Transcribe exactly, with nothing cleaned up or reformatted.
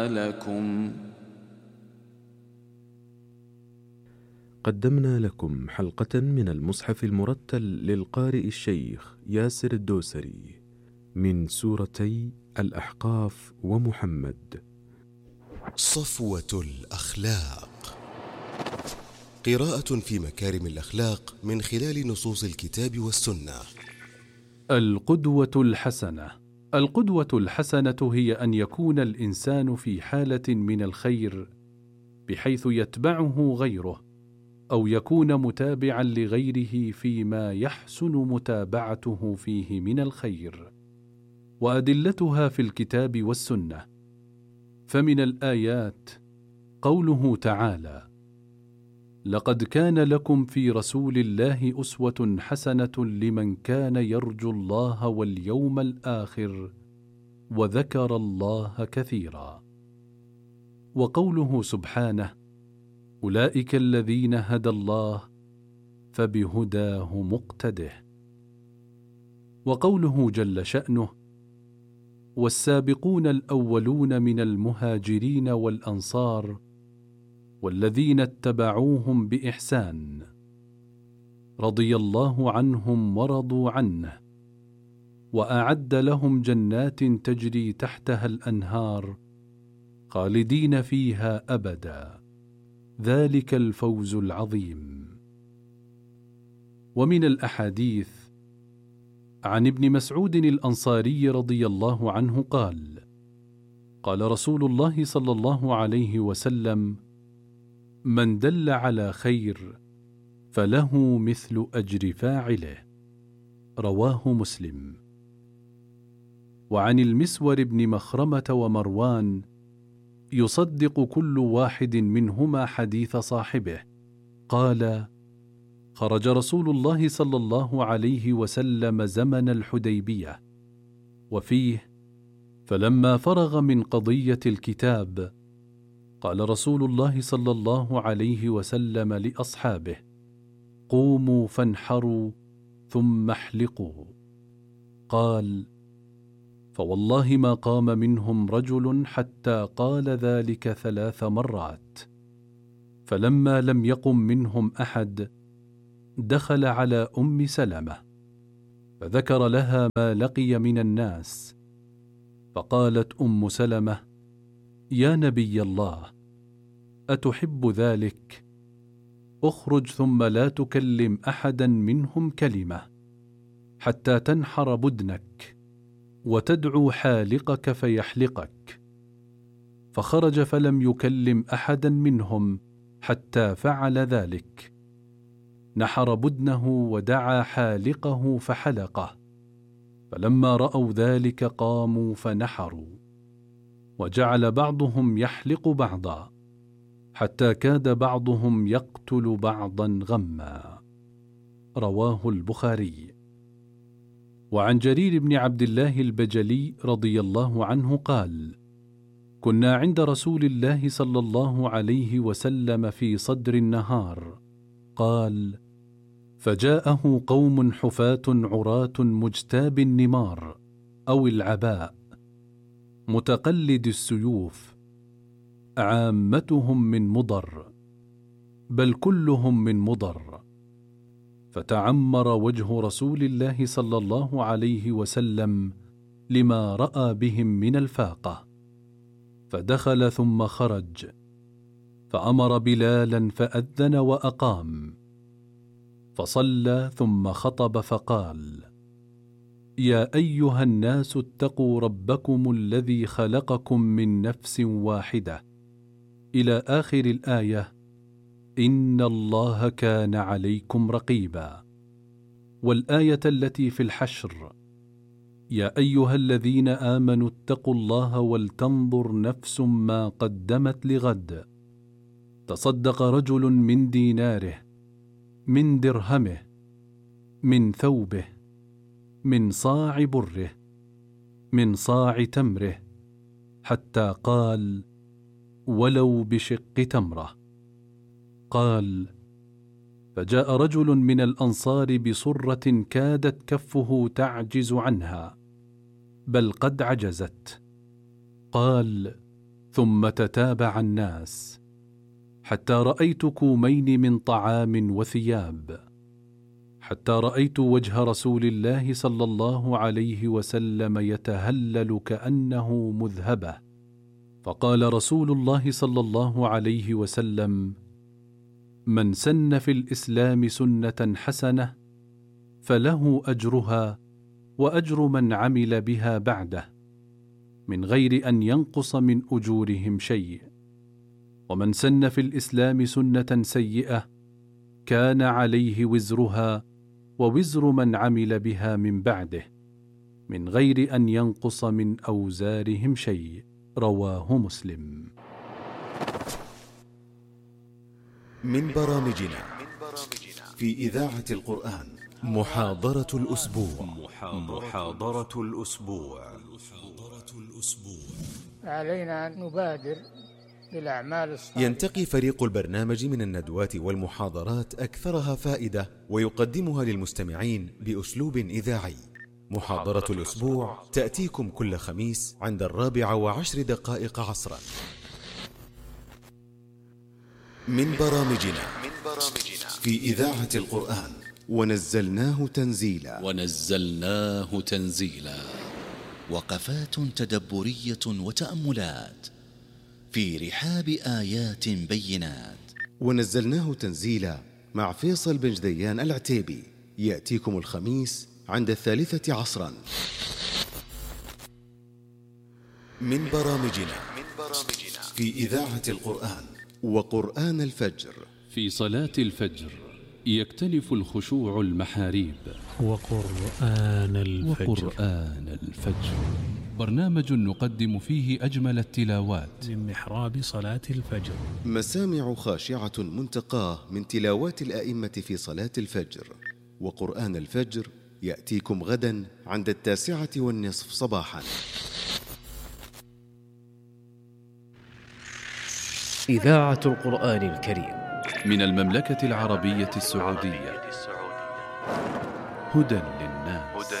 لكم قدمنا لكم حلقة من المصحف المرتل للقارئ الشيخ ياسر الدوسري من سورتي الأحقاف ومحمد. صفوة الأخلاق، قراءة في مكارم الأخلاق من خلال نصوص الكتاب والسنة. القدوة الحسنة. القدوة الحسنة هي أن يكون الإنسان في حالة من الخير بحيث يتبعه غيره، أو يكون متابعا لغيره فيما يحسن متابعته فيه من الخير. وأدلتها في الكتاب والسنة. فمن الآيات قوله تعالى: لقد كان لكم في رسول الله أسوة حسنة لمن كان يرجو الله واليوم الآخر وذكر الله كثيرا. وقوله سبحانه: أولئك الذين هدى الله فبهداه مقتده. وقوله جل شأنه: والسابقون الأولون من المهاجرين والأنصار والذين اتبعوهم بإحسان رضي الله عنهم ورضوا عنه وأعد لهم جنات تجري تحتها الأنهار خالدين فيها أبدا ذلك الفوز العظيم. ومن الأحاديث عن ابن مسعود الأنصاري رضي الله عنه قال: قال رسول الله صلى الله عليه وسلم: من دل على خير فله مثل أجر فاعله. رواه مسلم. وعن المسور بن مخرمة ومروان يصدق كل واحد منهما حديث صاحبه قال: خرج رسول الله صلى الله عليه وسلم زمن الحديبية، وفيه: فلما فرغ من قضية الكتاب قال رسول الله صلى الله عليه وسلم لأصحابه: قوموا فانحروا ثم احلقوا. قال: فوالله ما قام منهم رجل حتى قال ذلك ثلاث مرات، فلما لم يقم منهم أحد دخل على أم سلمة فذكر لها ما لقي من الناس، فقالت أم سلمة: يا نبي الله، أتحب ذلك؟ اخرج ثم لا تكلم أحدا منهم كلمة حتى تنحر بدنك وتدعو حالقك فيحلقك. فخرج فلم يكلم أحدا منهم حتى فعل ذلك، نحر بدنه ودعا حالقه فحلقه، فلما رأوا ذلك قاموا فنحروا، وجعل بعضهم يحلق بعضا حتى كاد بعضهم يقتل بعضا غما. رواه البخاري. وعن جرير بن عبد الله البجلي رضي الله عنه قال: كنا عند رسول الله صلى الله عليه وسلم في صدر النهار، قال: فجاءه قوم حفاة عراة مجتاب النمار أو العباء متقلد السيوف، عامتهم من مضر، بل كلهم من مضر. فتعمر وجه رسول الله صلى الله عليه وسلم لما رأى بهم من الفاقة، فدخل ثم خرج، فأمر بلالا فأذن وأقام، فصلى ثم خطب فقال: يا أيها الناس اتقوا ربكم الذي خلقكم من نفس واحدة إلى آخر الآية: إن الله كان عليكم رقيبا. والآية التي في الحشر: يا أيها الذين آمنوا اتقوا الله ولتنظر نفس ما قدمت لغد. تصدق رجل من ديناره، من درهمه، من ثوبه، من صاع بره، من صاع تمره، حتى قال: ولو بشق تمرة. قال: فجاء رجل من الأنصار بصرة كادت كفه تعجز عنها، بل قد عجزت. قال: ثم تتابع الناس حتى رأيت كومين من طعام وثياب، حتى رأيت وجه رسول الله صلى الله عليه وسلم يتهلل كأنه مذهبة. فقال رسول الله صلى الله عليه وسلم: من سن في الإسلام سنة حسنة فله أجرها وأجر من عمل بها بعده، من غير أن ينقص من أجورهم شيء. ومن سن في الإسلام سنة سيئة كان عليه وزرها ووزر من عمل بها من بعده، من غير أن ينقص من أوزارهم شيء. رواه مسلم. من برامجنا في إذاعة القرآن محاضرة الأسبوع. محاضرة الأسبوع. علينا أن نبادر بالأعمال الصالحة. ينتقي فريق البرنامج من الندوات والمحاضرات أكثرها فائدة ويقدمها للمستمعين بأسلوب إذاعي. محاضرة الأسبوع تأتيكم كل خميس عند الرابعة وعشر دقائق عصرا. من برامجنا في إذاعة القرآن ونزلناه تنزيلا. ونزلناه تنزيلا. وقفات تدبرية وتأملات في رحاب آيات بينات. ونزلناه تنزيلا مع فيصل بن جديان العتيبي، يأتيكم الخميس عند الثالثة عصرا. من برامجنا في إذاعة القرآن وقرآن الفجر. في صلاة الفجر يختلف الخشوع المحاريب. وقرآن الفجر. وقرآن الفجر برنامج نقدم فيه أجمل التلاوات من محراب صلاة الفجر. مسامع خاشعة منتقاه من تلاوات الآئمة في صلاة الفجر. وقرآن الفجر يأتيكم غدا عند التاسعة والنصف صباحا. إذاعة القرآن الكريم من المملكة العربية السعودية. هدى للناس.